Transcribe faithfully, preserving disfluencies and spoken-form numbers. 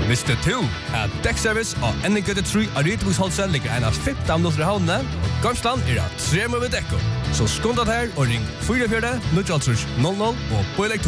Visste du at dekkservice og Ennegøtte tre av Rydebusholsen ligger enast femten minutter i havnene, og Gamsland er at tre med dekko. Så skånda her og ring fire fire null null null og på